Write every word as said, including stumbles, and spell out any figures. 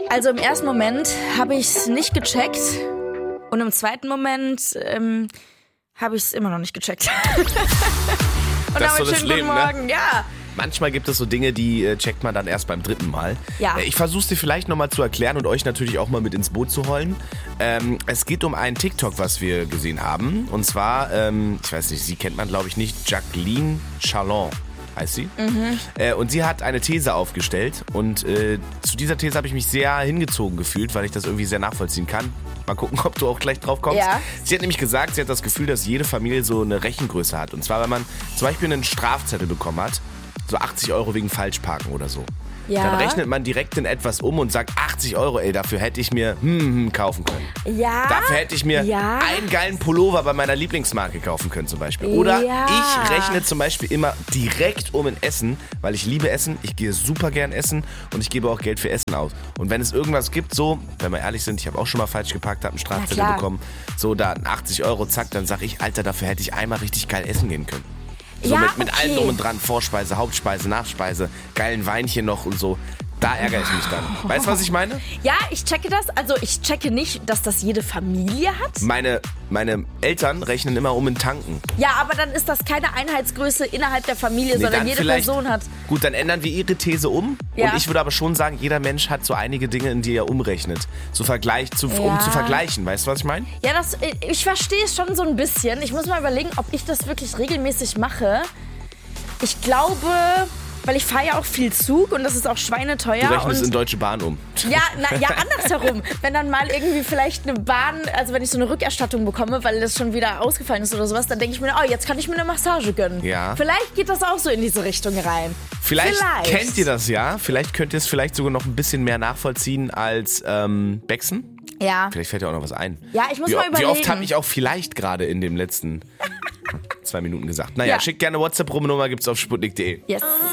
Also im ersten Moment habe ich es nicht gecheckt und im zweiten Moment ähm, habe ich es immer noch nicht gecheckt. Und Das ist so damit das schönen Leben, guten ne? Morgen, ja. Manchmal gibt es so Dinge, die äh, checkt man dann erst beim dritten Mal. Ja. Äh, ich versuche es dir vielleicht nochmal zu erklären und euch natürlich auch mal mit ins Boot zu holen. Ähm, es geht um einen TikTok, was wir gesehen haben. Und zwar, ähm, ich weiß nicht, sie kennt man glaube ich nicht, Jacqueline Chalon heißt sie. Mhm. Äh, und sie hat eine These aufgestellt. Und äh, zu dieser These habe ich mich sehr hingezogen gefühlt, weil ich das irgendwie sehr nachvollziehen kann. Mal gucken, ob du auch gleich drauf kommst. Ja. Sie hat nämlich gesagt, sie hat das Gefühl, dass jede Familie so eine Rechengröße hat. Und zwar, wenn man zum Beispiel einen Strafzettel bekommen hat, so achtzig Euro wegen Falschparken oder so. Ja. Dann rechnet man direkt in etwas um und sagt, achtzig Euro, ey, dafür hätte ich mir hm, hm, kaufen können. Ja. Dafür hätte ich mir Ja. einen geilen Pullover bei meiner Lieblingsmarke kaufen können zum Beispiel. Oder Ja. ich rechne zum Beispiel immer direkt um in Essen, weil ich liebe Essen, ich gehe super gern essen und ich gebe auch Geld für Essen aus. Und wenn es irgendwas gibt, so, wenn wir ehrlich sind, ich habe auch schon mal falsch geparkt, habe einen Strafzettel klar. bekommen, so da achtzig Euro, zack, dann sag ich, Alter, dafür hätte ich einmal richtig geil essen gehen können. So Ja, mit, mit okay. allem drum und dran, Vorspeise, Hauptspeise, Nachspeise, geilen Weinchen noch und so. Da ärgere ich mich dann. Weißt du, was ich meine? Ja, ich checke das. Also ich checke nicht, dass das jede Familie hat. Meine, meine Eltern rechnen immer um in Tanken. Ja, aber dann ist das keine Einheitsgröße innerhalb der Familie, Nee, sondern dann jede vielleicht- Person hat. Gut, dann ändern wir ihre These um. Ja. Und ich würde aber schon sagen, jeder Mensch hat so einige Dinge, in die er umrechnet. Zu Vergleich, zu, um Ja. zu vergleichen. Weißt du, was ich meine? Ja, das, ich verstehe es schon so ein bisschen. Ich muss mal überlegen, ob ich das wirklich regelmäßig mache. Ich glaube, weil ich fahre ja auch viel Zug und das ist auch schweineteuer. Du rechnest und in Deutsche Bahn um. Ja, na, ja, andersherum. Wenn dann mal irgendwie vielleicht eine Bahn, also wenn ich so eine Rückerstattung bekomme, weil das schon wieder ausgefallen ist oder sowas, dann denke ich mir, oh, jetzt kann ich mir eine Massage gönnen. Ja. Vielleicht geht das auch so in diese Richtung rein. Vielleicht, Vielleicht. kennt ihr das ja. Vielleicht könnt ihr es vielleicht sogar noch ein bisschen mehr nachvollziehen als ähm, Bexen. Ja. Vielleicht fällt dir auch noch was ein. Ja, ich muss wie, mal Wie oft überlegen. habe ich auch vielleicht gerade in den letzten zwei Minuten gesagt. Naja, Ja. schickt gerne WhatsApp-Nummer, gibt's auf sputnik punkt de. Yes.